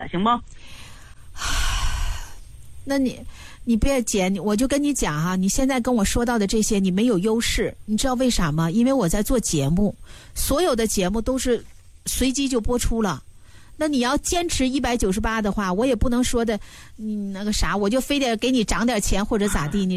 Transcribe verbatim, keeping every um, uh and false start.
行不？ 那你你别姐，我就跟你讲哈、啊，你现在跟我说到的这些，你没有优势，你知道为啥吗？因为我在做节目，所有的节目都是随机就播出了。那你要坚持一百九十八的话，我也不能说的，你那个啥，我就非得给你涨点钱或者咋地，你。